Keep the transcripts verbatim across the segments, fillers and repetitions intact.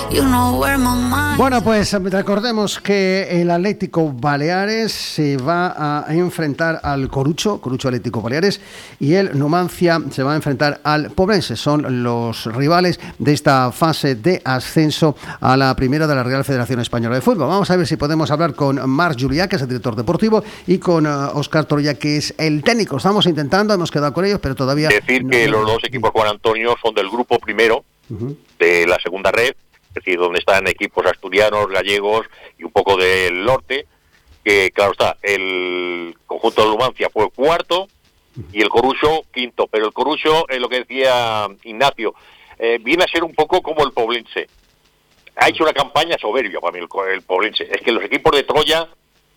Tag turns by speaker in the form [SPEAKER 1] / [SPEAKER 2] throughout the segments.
[SPEAKER 1] Bueno, pues recordemos que el Atlético Baleares se va a enfrentar al Corucho, Corucho Atlético Baleares, y el Numancia se va a enfrentar al Poblense. Son los rivales de esta fase de ascenso a la primera de la Real Federación Española de Fútbol. Vamos a ver si podemos hablar con Marc Julià, que es el director deportivo, y con uh, Óscar Torroya, que es el técnico. Estamos intentando, hemos quedado con ellos, pero todavía...
[SPEAKER 2] Decir no, que no, los dos equipos, Juan Antonio, son del grupo primero uh-huh. de la segunda red, es decir, donde están equipos asturianos, gallegos y un poco del norte, que claro está, el conjunto de Numancia fue cuarto y el Corucho quinto, pero el Corucho, eh, lo que decía Ignacio, eh, viene a ser un poco como el Poblense. Ha hecho una campaña soberbia para mí el, el Poblense, es que los equipos de Troya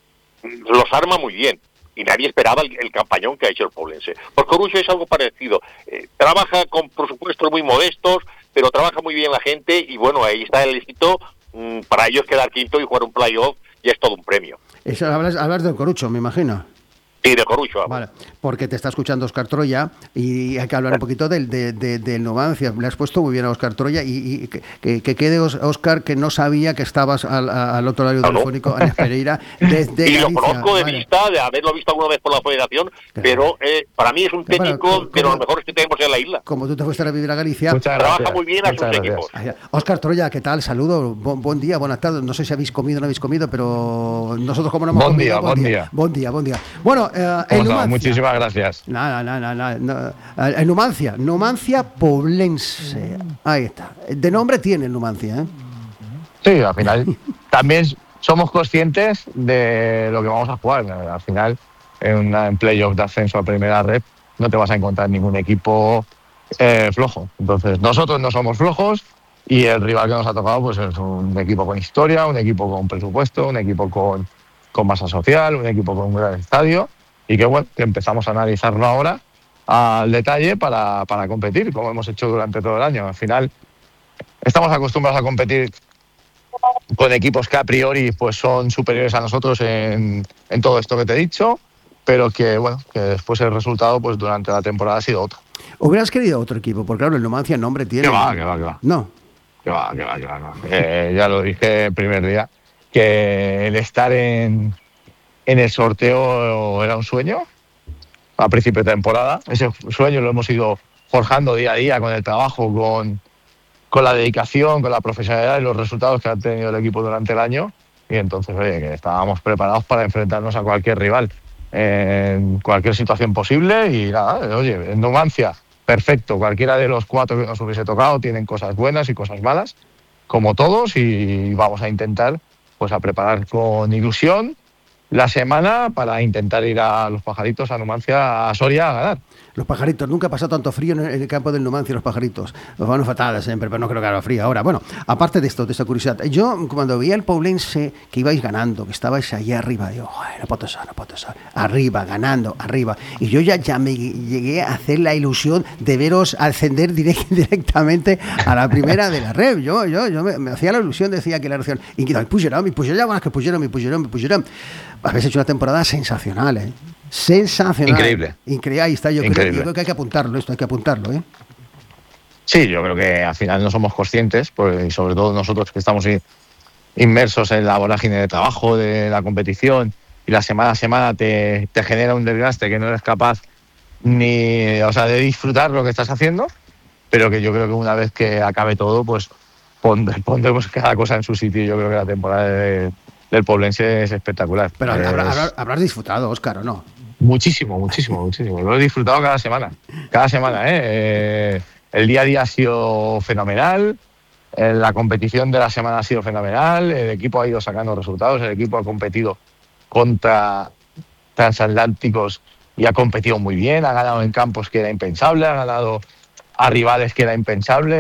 [SPEAKER 2] los arma muy bien y nadie esperaba el, el campañón que ha hecho el Poblense. Por Corucho es algo parecido, eh, trabaja con presupuestos muy modestos, pero trabaja muy bien la gente y bueno, ahí está el éxito. Mmm, para ellos quedar quinto y jugar un playoff ya es todo un premio.
[SPEAKER 1] Eso, hablas, hablas del Corucho, me imagino.
[SPEAKER 2] Sí, de Corucho.
[SPEAKER 1] Vale, porque te está escuchando Óscar Torroya y hay que hablar un poquito del de, de, de Numancia. Le has puesto muy bien a Óscar Torroya y, y que, que, que quede Óscar que no sabía que estabas al, al otro lado telefónico, en Pereira, desde
[SPEAKER 2] y
[SPEAKER 1] Galicia.
[SPEAKER 2] Lo conozco de
[SPEAKER 1] vale.
[SPEAKER 2] vista, de haberlo visto alguna vez por la federación, claro. pero eh, para mí es un técnico bueno, como, de los mejores que tenemos en la isla.
[SPEAKER 1] Como tú te fuiste a vivir a Galicia,
[SPEAKER 2] trabaja muy bien a sus
[SPEAKER 3] gracias.
[SPEAKER 2] equipos.
[SPEAKER 1] Óscar Torroya, ¿qué tal? Saludo, bon, buen día, buenas tardes. No sé si habéis comido o no habéis comido, pero nosotros como no hemos
[SPEAKER 3] bon
[SPEAKER 1] comido...
[SPEAKER 3] Día, buen día,
[SPEAKER 1] buen día. Buen día, buen día. Bueno, eh, el Numancia...
[SPEAKER 3] Muchísimas gracias.
[SPEAKER 1] Nada, nada, nada. No. El Numancia, Numancia Poblense. Ahí está. De nombre tiene el Numancia, ¿eh?
[SPEAKER 3] Sí, al final también somos conscientes de lo que vamos a jugar. Al final, en una en playoff de ascenso a primera red, no te vas a encontrar ningún equipo eh, flojo. Entonces, nosotros no somos flojos y el rival que nos ha tocado pues es un equipo con historia, un equipo con presupuesto, un equipo con, con masa social, un equipo con un gran estadio. Y que bueno, que empezamos a analizarlo ahora al detalle para, para competir, como hemos hecho durante todo el año. Al final, estamos acostumbrados a competir con equipos que a priori pues, son superiores a nosotros en, en todo esto que te he dicho, pero que bueno, que después el resultado pues durante la temporada ha sido otro.
[SPEAKER 1] ¿Hubieras querido otro equipo? Porque claro, el Numancia el nombre tiene...
[SPEAKER 3] Que va, que va, que va.
[SPEAKER 1] No.
[SPEAKER 3] Que va, que va, que va. No. Eh, ya lo dije el primer día, que el estar en... En el sorteo era un sueño a principio de temporada. Ese sueño lo hemos ido forjando día a día con el trabajo, con, con la dedicación, con la profesionalidad y los resultados que ha tenido el equipo durante el año. Y entonces, oye, que estábamos preparados para enfrentarnos a cualquier rival en cualquier situación posible. Y nada, oye, en Numancia, perfecto. Cualquiera de los cuatro que nos hubiese tocado tienen cosas buenas y cosas malas, como todos, y vamos a intentar pues a preparar con ilusión la semana para intentar ir a los Pajaritos, a Numancia, a Soria a ganar.
[SPEAKER 1] Los Pajaritos, nunca ha pasado tanto frío en el campo del Numancia, los Pajaritos. Nos van fatal siempre, pero no creo que haga frío ahora. Bueno, aparte de esto, de esta curiosidad, yo cuando veía el Poblense que ibais ganando, que estabais allá arriba, digo, no puedo ser, no puedo ser, arriba, ganando, arriba. Y yo ya, ya me llegué a hacer la ilusión de veros ascender direct, directamente a la primera de la red. Yo, yo, yo me, me hacía la ilusión, decía que la ilusión, y que pujaron, y pujaron, bueno, que pujaron, y pujaron, y pujaron. Habéis hecho una temporada sensacional, ¿eh? Sensacional.
[SPEAKER 3] Increíble.
[SPEAKER 1] Increíble, ahí está. Yo creo, yo creo que hay que apuntarlo, esto hay que apuntarlo, ¿eh?
[SPEAKER 3] Sí, yo creo que al final no somos conscientes, pues, y sobre todo nosotros que estamos inmersos en la vorágine de trabajo, de la competición, y la semana a semana te, te genera un desgaste que no eres capaz ni, o sea, de disfrutar lo que estás haciendo, pero que yo creo que una vez que acabe todo, pues pondremos cada cosa en su sitio. Yo creo que la temporada de del Poblense es espectacular.
[SPEAKER 1] Pero
[SPEAKER 3] es...
[SPEAKER 1] habrá, habrá, habrás disfrutado, Óscar, ¿o no?
[SPEAKER 3] Muchísimo, muchísimo, muchísimo. Lo he disfrutado cada semana. Cada semana, ¿eh? eh el día a día ha sido fenomenal. Eh, la competición de la semana ha sido fenomenal. El equipo ha ido sacando resultados. El equipo ha competido contra transatlánticos y ha competido muy bien. Ha ganado en campos que era impensable. Ha ganado a rivales que era impensable.